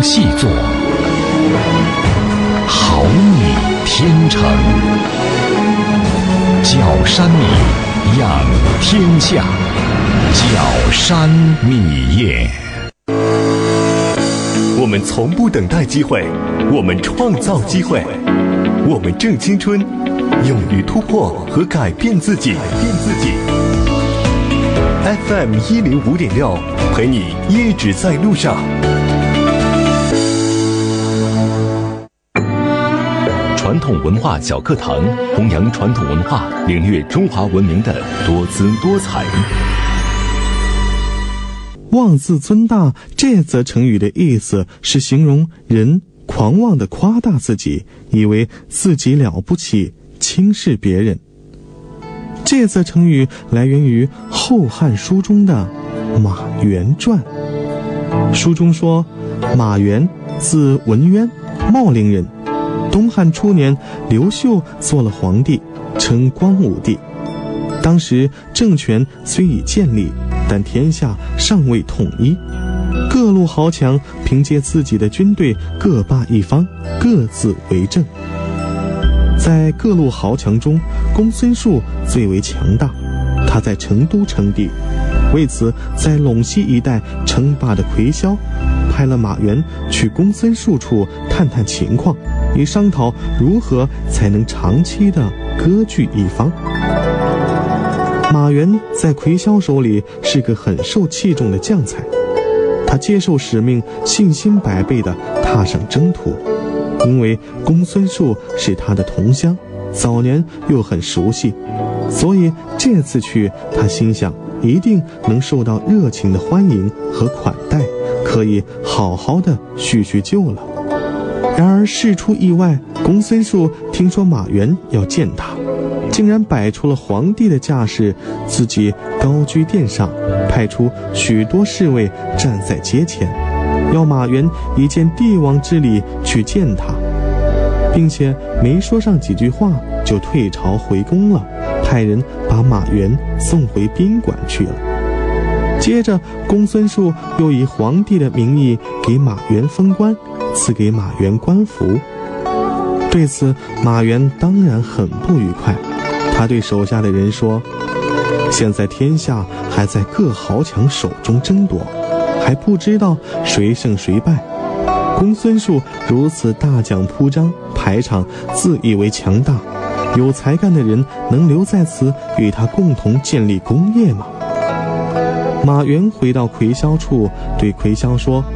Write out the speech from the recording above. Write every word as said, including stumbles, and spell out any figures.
细作，好拟天成。角山米，养天下。角山米业。 我们从不等待机会，我们创造机会。我们正青春，勇于突破和改变自己。改变自己。F M 一零五点六，陪你一直在路上。 传统文化小课堂，弘扬传统文化，领略中华文明的多姿多彩。 妄自尊大这则成语的意思是形容人狂妄地夸大自己，以为自己了不起，轻视别人。这则成语来源于《后汉书》中的《马援传》。书中说，马援字文渊，茂陵人。东汉初年，刘秀做了皇帝，称光武帝。当时政权虽已建立，但天下尚未统一，各路豪强凭借自己的军队各霸一方，各自为政。在各路豪强中，公孙述最为强大，他在成都称帝。为此，在陇西一带称霸的魁霄派了马援去公孙述处探探情况，以商讨如何才能长期的割据一方。马援在魁霄手里是个很受器重的将才，他接受使命，信心百倍地踏上征途。因为公孙述是他的同乡，早年又很熟悉，所以这次去，他心想一定能受到热情的欢迎和款待，可以好好的叙叙旧了。然而事出意外，公孙述听说马援要见他，竟然摆出了皇帝的架势，自己高居殿上，派出许多侍卫站在阶前，要马援以见帝王之礼去见他，并且没说上几句话就退朝回宫了，派人把马援送回宾馆去了。接着公孙述又以皇帝的名义给马援封官，赐给马援官服。对此马援当然很不愉快，他对手下的人说，现在天下还在各豪强手中争夺，还不知道谁胜谁败。公孙述如此大讲铺张，排场，自以为强大，有才干的人能留在此与他共同建立功业吗？马援回到魁霄处，对魁霄说，